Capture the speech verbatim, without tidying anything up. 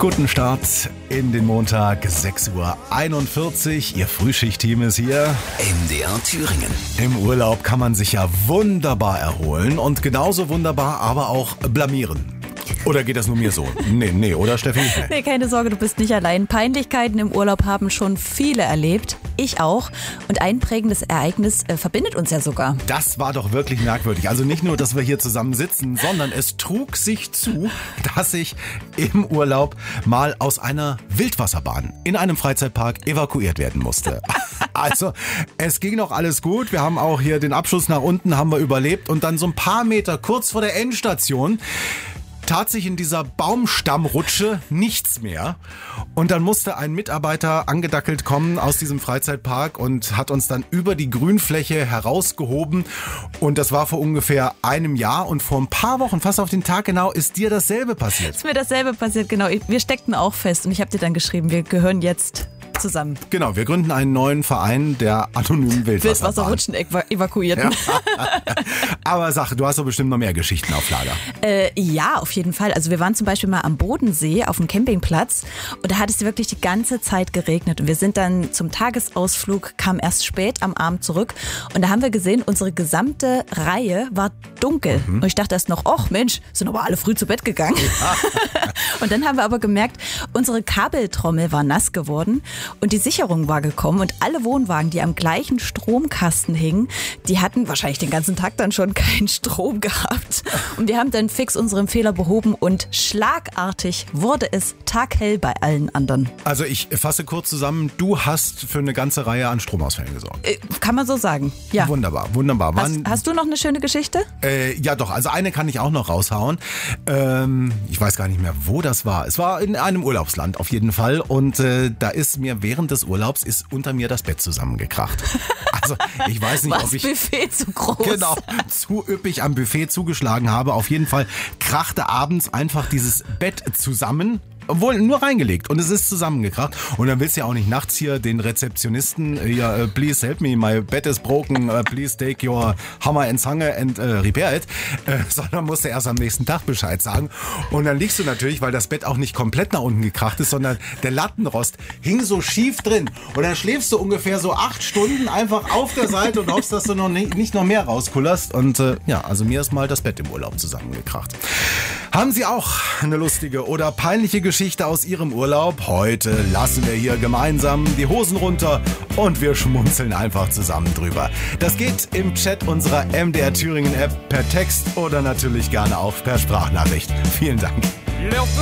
Guten Start in den Montag, sechs Uhr einundvierzig. Ihr Frühschichtteam ist hier. M D R Thüringen. Im Urlaub kann man sich ja wunderbar erholen und genauso wunderbar aber auch blamieren. Oder geht das nur mir so? Nee, nee, oder Steffi? Nee. Nee, keine Sorge, du bist nicht allein. Peinlichkeiten im Urlaub haben schon viele erlebt. Ich auch. Und ein prägendes Ereignis äh, verbindet uns ja sogar. Das war doch wirklich merkwürdig. Also nicht nur, dass wir hier zusammen sitzen, sondern es trug sich zu, dass ich im Urlaub mal aus einer Wildwasserbahn in einem Freizeitpark evakuiert werden musste. Also es ging noch alles gut. Wir haben auch hier den Abschuss nach unten haben wir überlebt. Und dann so ein paar Meter kurz vor der Endstation tat sich in dieser Baumstammrutsche nichts mehr. Und dann musste ein Mitarbeiter angedackelt kommen aus diesem Freizeitpark und hat uns dann über die Grünfläche herausgehoben. Und das war vor ungefähr einem Jahr. Und vor ein paar Wochen, fast auf den Tag genau, ist dir dasselbe passiert. Ist mir dasselbe passiert, genau. Wir steckten auch fest und ich habe dir dann geschrieben, wir gehören jetzt zusammen. Genau, wir gründen einen neuen Verein der anonymen Wildwasserbahn. Wildwasserrutschen ev- evakuierten. Ja. Aber sag, du hast doch bestimmt noch mehr Geschichten auf Lager. Äh, ja, auf jeden Fall. Also wir waren zum Beispiel mal am Bodensee auf dem Campingplatz und da hat es wirklich die ganze Zeit geregnet und wir sind dann zum Tagesausflug, kamen erst spät am Abend zurück und da haben wir gesehen, unsere gesamte Reihe war dunkel. Mhm. Und ich dachte erst noch, ach Mensch, sind aber alle früh zu Bett gegangen. Ja. Und dann haben wir aber gemerkt, unsere Kabeltrommel war nass geworden und die Sicherung war gekommen und alle Wohnwagen, die am gleichen Stromkasten hingen, die hatten wahrscheinlich den ganzen Tag dann schon keinen Strom gehabt. Und wir haben dann fix unseren Fehler behoben und schlagartig wurde es taghell bei allen anderen. Also ich fasse kurz zusammen, du hast für eine ganze Reihe an Stromausfällen gesorgt. Äh, kann man so sagen, ja. Wunderbar, wunderbar. Hast, hast du noch eine schöne Geschichte? Äh, ja doch, also eine kann ich auch noch raushauen. Ähm, ich weiß gar nicht mehr, wo das war. Es war in einem Urlaubsland auf jeden Fall und äh, da ist mir während des Urlaubs ist unter mir das Bett zusammengekracht. Also ich weiß nicht, Was, ob ich Buffet zu groß? Genau, zu üppig am Buffet zugeschlagen habe. Auf jeden Fall krachte abends einfach dieses Bett zusammen. Obwohl, nur reingelegt und es ist zusammengekracht. Und dann willst du ja auch nicht nachts hier den Rezeptionisten, hier, uh, please help me, my bed is broken, uh, please take your hammer and zange and uh, repair it, uh, sondern musst du erst am nächsten Tag Bescheid sagen. Und dann liegst du natürlich, weil das Bett auch nicht komplett nach unten gekracht ist, sondern der Lattenrost hing so schief drin. Und dann schläfst du ungefähr so acht Stunden einfach auf der Seite und hoffst, dass du noch nicht, nicht noch mehr rauskullerst. Und uh, ja, also mir ist mal das Bett im Urlaub zusammengekracht. Haben Sie auch eine lustige oder peinliche Geschichte aus Ihrem Urlaub? Heute lassen wir hier gemeinsam die Hosen runter und wir schmunzeln einfach zusammen drüber. Das geht im Chat unserer M D R Thüringen App per Text oder natürlich gerne auch per Sprachnachricht. Vielen Dank.